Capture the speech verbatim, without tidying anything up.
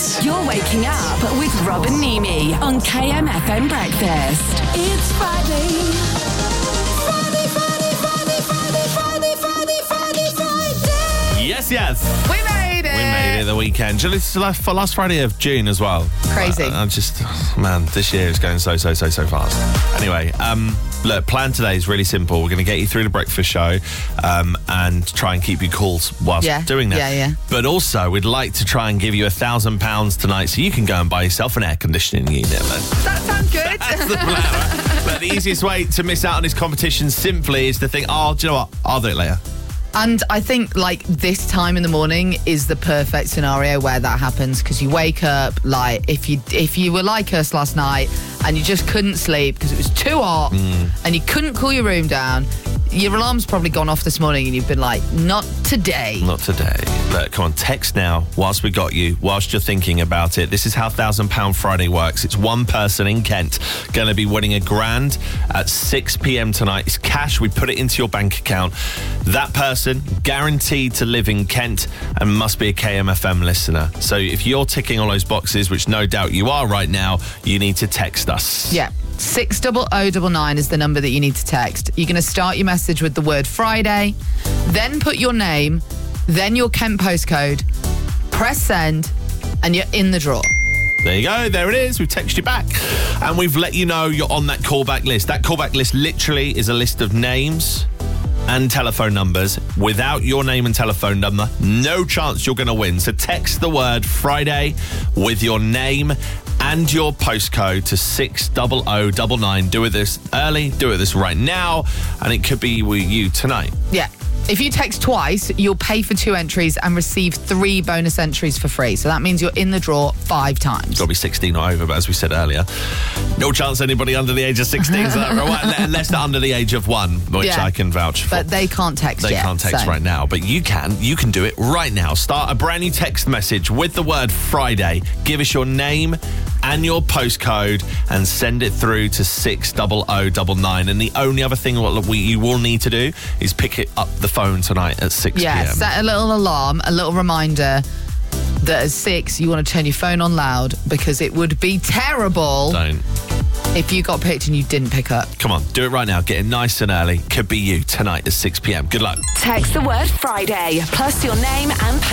You're waking up with Rob and Mimi on K M F M Breakfast. It's Friday. Friday, Friday, Friday, Friday, Friday, Friday, Friday, Friday. Yes, yes. We made it. We made it the weekend. Julie, this is the last, last Friday of June as well. Crazy. I, I just, man, this year is going so, so, so, so fast. Anyway, um, look, plan today is really simple. We're going to get you through the breakfast show um, and try and keep you cool whilst Yeah. doing that. Yeah, yeah. But also, we'd like to try and give you a thousand pounds tonight so you can go and buy yourself an air conditioning unit. That sounds good. That's the plan, right? But the easiest way to miss out on this competition simply is to think, oh, do you know what? I'll do it later. And I think like this time in the morning is the perfect scenario where that happens, because you wake up like if you if you were like us last night and you just couldn't sleep because it was too hot Mm. and you couldn't cool your room down. Your alarm's probably gone off this morning and you've been like, not today. Not today. Look, come on, text now whilst we got you, whilst you're thinking about it. This is how Thousand Pound Friday works. It's one person in Kent going to be winning a grand at six p.m. tonight. It's cash. We put it into your bank account. That person guaranteed to live in Kent and must be a K M F M listener. So if you're ticking all those boxes, which no doubt you are right now, you need to text us. Yeah. six double oh double nine is the number that you need to text. You're going to start your message with the word Friday, then put your name, then your Kent postcode, press send, and you're in the draw. There you go. There it is. We've texted you back and we've let you know you're on that callback list. That callback list literally is a list of names and telephone numbers. Without your name and telephone number, no chance you're going to win. So text the word Friday with your name and your postcode to six double oh double nine. Do it this early, do it this right now, and it could be with you tonight. Yeah. If you text twice, you'll pay for two entries and receive three bonus entries for free. So that means you're in the draw five times. It's got to be sixteen or over, but as we said earlier, no chance anybody under the age of sixteen, so unless they're under the age of one, which Yeah. I can vouch for. But they can't text They yet. can't text so. right now, but you can. You can do it right now. Start a brand new text message with the word Friday. Give us your name and your postcode and send it through to six double oh double nine. And the only other thing what we, you will need to do is pick it up the phone tonight at six Yeah, p.m. set a little alarm, a little reminder that at six you want to turn your phone on loud, because it would be terrible Don't. if you got picked and you didn't pick up. Come on, do it right now. Get it nice and early. Could be you tonight at six p.m. Good luck. Text the word Friday plus your name and